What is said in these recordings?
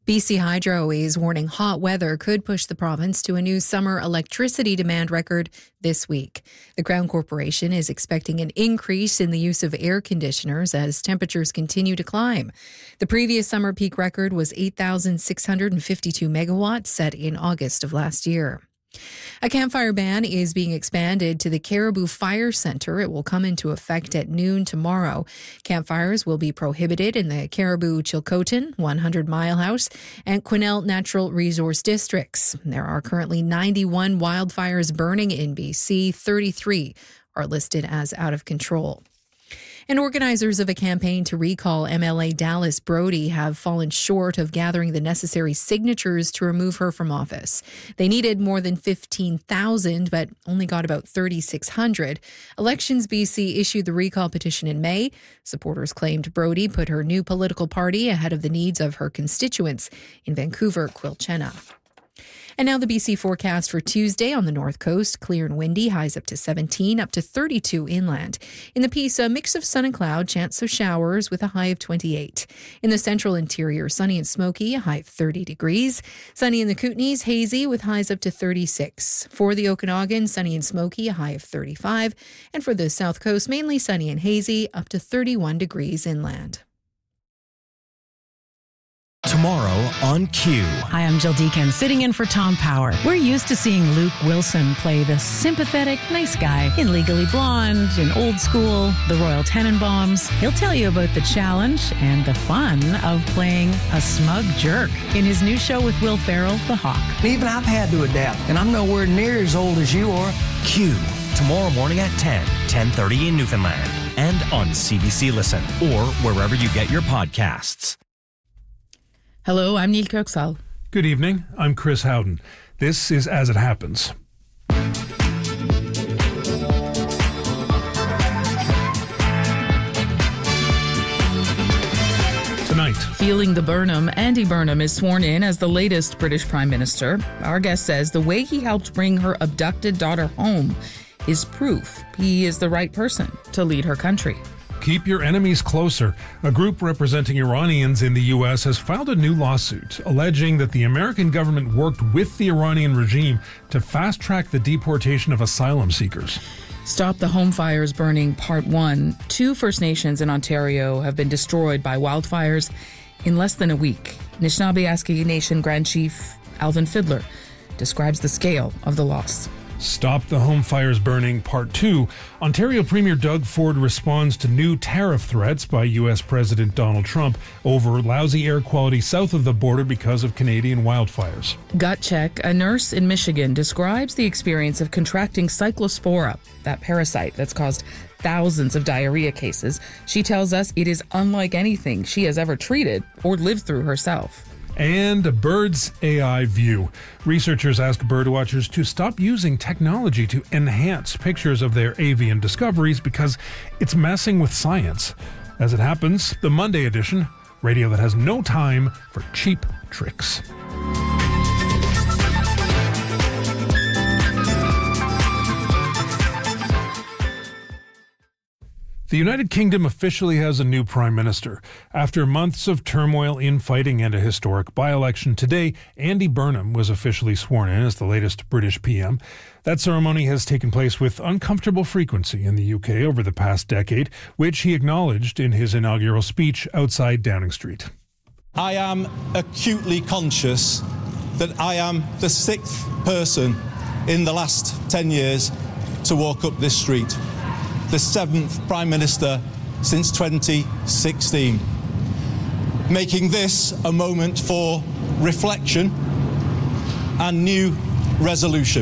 BC Hydro is warning hot weather could push the province to a new summer electricity demand record this week. The Crown Corporation is expecting an increase in the use of air conditioners as temperatures continue to climb. The previous summer peak record was 8,652 megawatts set in August of last year. A campfire ban is being expanded to the Caribou Fire Centre. It will come into effect at noon tomorrow. Campfires will be prohibited in the Caribou Chilcotin, 100 Mile House, and Quesnel Natural Resource Districts. There are currently 91 wildfires burning in BC. 33 are listed as out of control. And organizers of a campaign to recall MLA Dallas Brody have fallen short of gathering the necessary signatures to remove her from office. They needed more than 15,000, but only got about 3,600. Elections BC issued the recall petition in May. Supporters claimed Brody put her new political party ahead of the needs of her constituents in Vancouver, Quilchena. And now the BC forecast for Tuesday on the north coast. Clear and windy, highs up to 17, up to 32 inland. In the Peace, a mix of sun and cloud, chance of showers with a high of 28. In the central interior, sunny and smoky, a high of 30 degrees. Sunny in the Kootenays, hazy with highs up to 36. For the Okanagan, sunny and smoky, a high of 35. And for the south coast, mainly sunny and hazy, up to 31 degrees inland. Tomorrow on Q. Hi, I'm Jill Deacon, sitting in for Tom Power. We're used to seeing Luke Wilson play the sympathetic, nice guy in Legally Blonde, in Old School, The Royal Tenenbaums. He'll tell you about the challenge and the fun of playing a smug jerk in his new show with Will Ferrell, The Hawk. Even I've had to adapt, and I'm nowhere near as old as you are. Q. Tomorrow morning at 10:30 in Newfoundland, and on CBC Listen, or wherever you get your podcasts. Hello, I'm Neil Kirksall. Good evening, I'm Chris Howden. This is As It Happens. Tonight. Feeling the Burnham, Andy Burnham is sworn in as the latest British Prime Minister. Our guest says the way he helped bring her abducted daughter home is proof he is the right person to lead her country. Keep your enemies closer. A group representing Iranians in the U.S. has filed a new lawsuit alleging that the American government worked with the Iranian regime to fast-track the deportation of asylum seekers. Stop the Home Fires Burning Part 1. 2 First Nations in Ontario have been destroyed by wildfires in less than a week. Anishinaabe Nation Grand Chief Alvin Fiddler describes the scale of the loss. Stop the Home Fires Burning Part 2. Ontario Premier Doug Ford responds to new tariff threats by U.S. President Donald Trump over lousy air quality south of the border because of Canadian wildfires. Gut Check. A nurse in Michigan describes the experience of contracting cyclospora, that parasite that's caused thousands of diarrhea cases. She tells us it is unlike anything she has ever treated or lived through herself. And a bird's AI view. Researchers ask birdwatchers to stop using technology to enhance pictures of their avian discoveries because it's messing with science. As it happens, the Monday edition, radio that has no time for cheap tricks. The United Kingdom officially has a new Prime Minister. After months of turmoil, infighting, and a historic by-election, today Andy Burnham was officially sworn in as the latest British PM. That ceremony has taken place with uncomfortable frequency in the UK over the past decade, which he acknowledged in his inaugural speech outside Downing Street. I am acutely conscious that I am the 6th person in the last 10 years to walk up this street. The 7th Prime Minister since 2016, making this a moment for reflection and new resolution.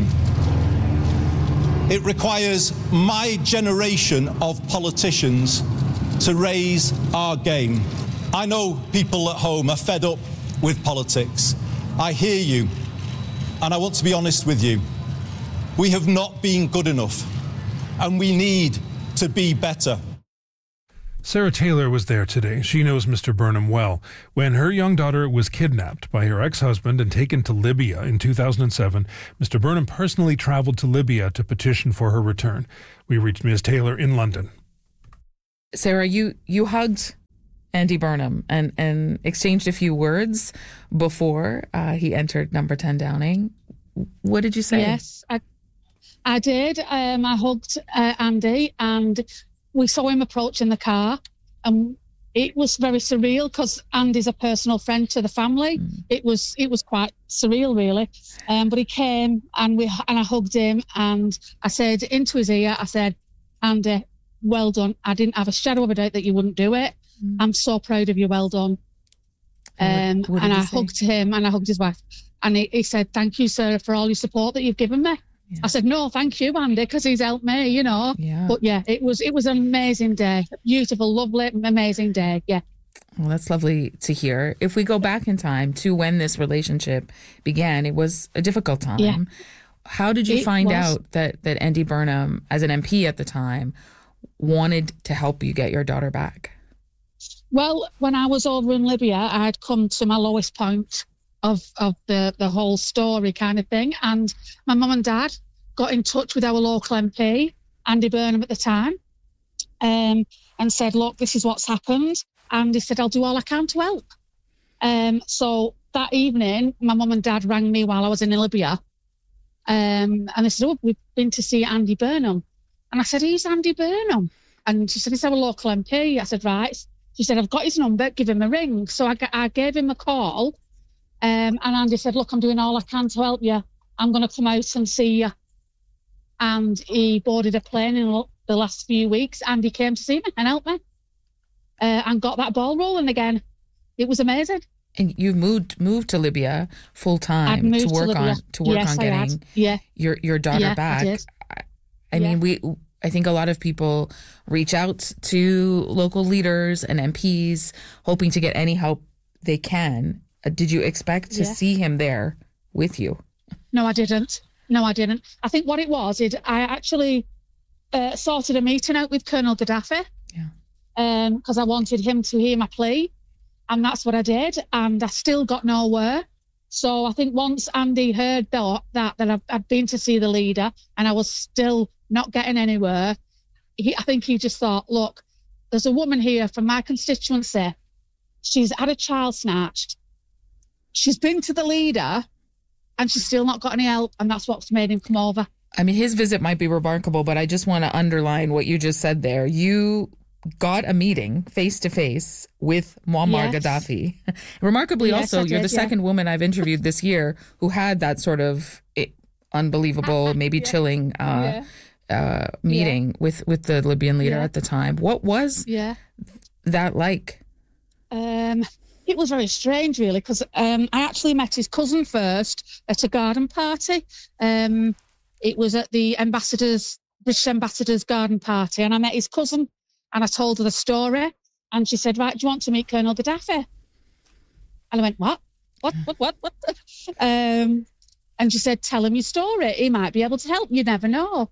It requires my generation of politicians to raise our game. I know people at home are fed up with politics. I hear you, and I want to be honest with you. We have not been good enough, and we need to be better. Sarah Taylor was there today. She knows Mr. Burnham well. When her young daughter was kidnapped by her ex-husband and taken to Libya in 2007, Mr. Burnham personally traveled to Libya to petition for her return. We reached Ms. Taylor in London. Sarah, you hugged Andy Burnham, and exchanged a few words before he entered number 10 Downing. What did you say? Yes, I did. I hugged Andy, and we saw him approaching the car, and it was very surreal because Andy's a personal friend to the family. It was quite surreal, really. But he came, and I hugged him, and I said into his ear, I said, "Andy, well done. I didn't have a shadow of a doubt that you wouldn't do it. I'm so proud of you. Well done." And I hugged him, and I hugged his wife, and he said, "Thank you, sir, for all your support that you've given me." Yeah. I said, "No, thank you, Andy, because he's helped me, you know." Yeah. But yeah, it was an amazing day. Beautiful, lovely, amazing day. Yeah. Well, that's lovely to hear. If we go back in time to when this relationship began, it was a difficult time. Yeah. How did you find out that Andy Burnham, as an MP at the time, wanted to help you get your daughter back? Well, when I was over in Libya, I had come to my lowest point of the whole story kind of thing. And my mum and dad got in touch with our local MP, Andy Burnham at the time, and said, "Look, this is what's happened." And he said, "I'll do all I can to help." So that evening, my mum and dad rang me while I was in Libya. And they said, "Oh, we've been to see Andy Burnham." And I said, "Who's Andy Burnham?" And she said, "He's our local MP." I said, "Right." She said, "I've got his number, give him a ring." So I gave him a call, and Andy said, "Look, I'm doing all I can to help you. I'm going to come out and see you." And he boarded a plane in the last few weeks, and he came to see me and help me, and got that ball rolling again. It was amazing. And you've moved to Libya full time to work on getting your daughter back. I mean, I think a lot of people reach out to local leaders and MPs hoping to get any help they can. Did you expect to see him there with you? No, I didn't. I think what it was, I actually sorted a meeting out with Colonel Gaddafi because I wanted him to hear my plea, and that's what I did, and I still got nowhere. So I think once Andy heard that I'd been to see the leader and I was still not getting anywhere, I think he just thought, "Look, there's a woman here from my constituency. She's had a child snatched. She's been to the leader and she's still not got any help." And that's what's made him come over. I mean, his visit might be remarkable, but I just want to underline what you just said there. You got a meeting face-to-face with Muammar Gaddafi. Remarkably, also, you're the second woman I've interviewed this year who had that sort of unbelievable, maybe chilling meeting with the Libyan leader at the time. What was that like? It was very strange, really, because I actually met his cousin first at a garden party. It was at the British ambassador's garden party, and I met his cousin, and I told her the story, and she said, "Right, do you want to meet Colonel Gaddafi?" And I went, "What? What?" And she said, "Tell him your story. He might be able to help. You never know."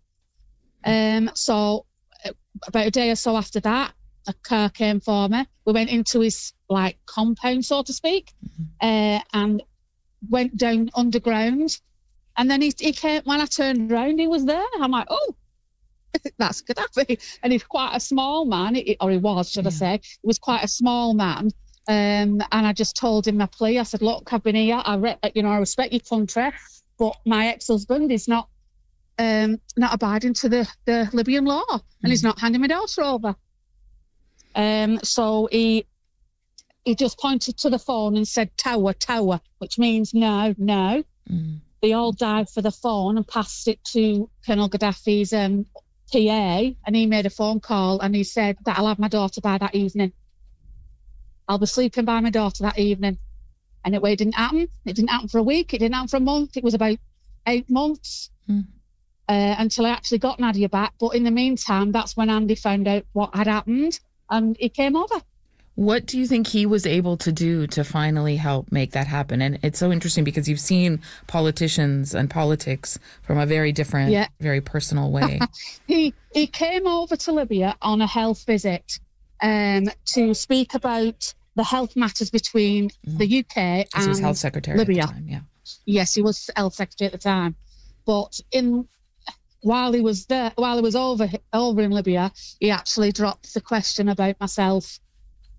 So about a day or so after that, a car came for me. We went into his compound, so to speak, and went down underground. And then he came. When I turned around, he was there. I'm like, "Oh, that's Gaddafi." And he's quite a small man, or he was, should I say? He was quite a small man. And I just told him my plea. I said, "Look, I've been here. I respect your country, but my ex-husband is not abiding to the Libyan law, and he's not handing my daughter over." So he just pointed to the phone and said, "Tower, tower," which means no. They all dived for the phone and passed it to Colonel Gaddafi's PA, and he made a phone call and he said that I'll have my daughter by that evening. I'll be sleeping by my daughter that evening. And it didn't happen. It didn't happen for a week. It didn't happen for a month. It was about 8 months until I actually got Nadia back. But in the meantime, that's when Andy found out what had happened and he came over. What do you think he was able to do to finally help make that happen? And it's so interesting because you've seen politicians and politics from a very different, very personal way. He came over to Libya on a health visit to speak about the health matters between the UK and he was health secretary Libya. At the time, Yes, he was health secretary at the time. But while he was over in Libya, he actually dropped the question about myself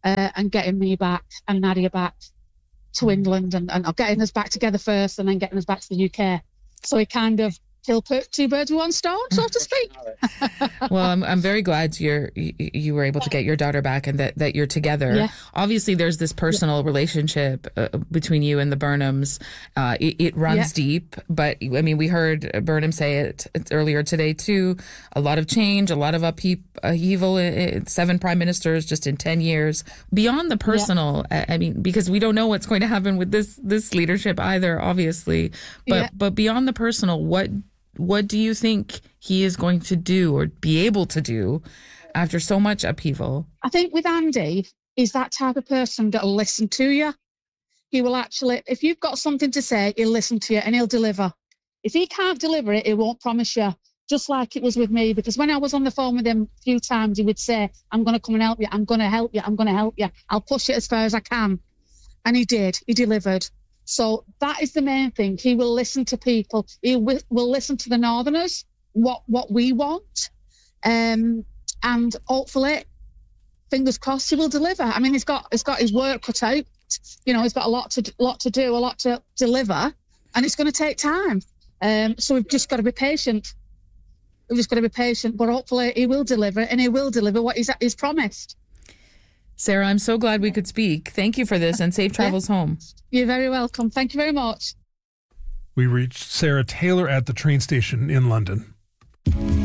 and getting me back and Nadia back to England and getting us back together first and then getting us back to the UK. So he kind of killed two birds with one stone, so to speak. Well, I'm very glad you were able to get your daughter back and that you're together. Yeah. Obviously, there's this personal relationship between you and the Burnhams. It runs deep, but I mean, we heard Burnham say it earlier today too. A lot of change, a lot of upheaval. 7 prime ministers just in 10 years. Beyond the personal, I mean, because we don't know what's going to happen with this leadership either, obviously. But beyond the personal, what do you think he is going to do or be able to do after so much upheaval? I think with Andy, he's that type of person that'll listen to you. He will actually, if you've got something to say, he'll listen to you and he'll deliver. If he can't deliver it, he won't promise you, just like it was with me. Because when I was on the phone with him a few times, he would say, I'm going to come and help you. I'm going to help you. I'm going to help you. I'll push it as far as I can. And he did. He delivered. So that is the main thing. He will listen to people. He will listen to the Northerners, what we want. And hopefully, fingers crossed, he will deliver. I mean, he's got his work cut out. You know, he's got a lot to do, a lot to deliver, and it's going to take time. So we've just got to be patient. But hopefully he will deliver, and he will deliver what he's promised. Sarah, I'm so glad we could speak. Thank you for this, and safe travels home. You're very welcome. Thank you very much. We reached Sarah Taylor at the train station in London.